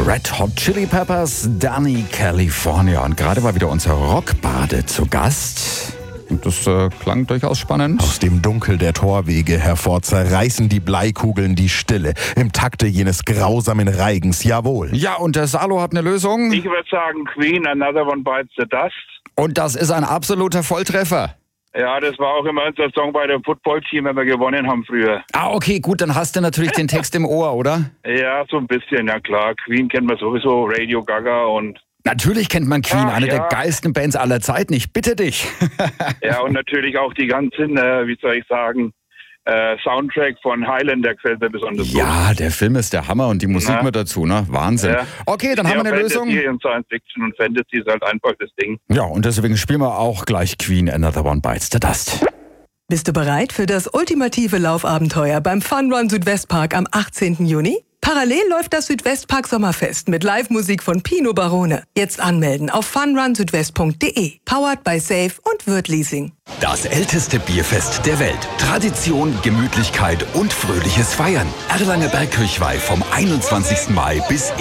Red Hot Chili Peppers, Danny California. Und gerade war wieder unser Rockbade zu Gast. Und das klang durchaus spannend. Aus dem Dunkel der Torwege hervor zerreißen die Bleikugeln die Stille im Takte jenes grausamen Reigens, jawohl. Ja, und der Salo hat eine Lösung. Ich würde sagen Queen, Another One Bites the Dust. Und das ist ein absoluter Volltreffer. Ja, das war auch immer unser Song bei dem Footballteam, wenn wir gewonnen haben früher. Ah, okay, gut, dann hast du natürlich den Text im Ohr, oder? Ja, so ein bisschen, ja klar. Queen kennt man sowieso, Radio Gaga und... Natürlich kennt man Queen, Ach, eine ja. der geilsten Bands aller Zeiten. Ich bitte dich. Ja, und natürlich auch die ganzen, wie soll ich sagen, Soundtrack von Highlander gefällt mir besonders gut. Ja, der Film ist der Hammer und die Musik mit dazu, ne? Wahnsinn. Ja. Okay, dann haben wir eine Lösung. Fantasy und Science Fiction und Fantasy ist halt einfach das Ding. Ja, und deswegen spielen wir auch gleich Queen, Another One Bites the Dust. Bist du bereit für das ultimative Laufabenteuer beim Fun Run Südwestpark am 18. Juni? Parallel läuft das Südwestpark Sommerfest mit Live-Musik von Pino Barone. Jetzt anmelden auf funrunsüdwest.de. Powered by Safe und Würth Leasing. Das älteste Bierfest der Welt. Tradition, Gemütlichkeit und fröhliches Feiern. Erlanger Bergkirchweih vom 21. Mai bis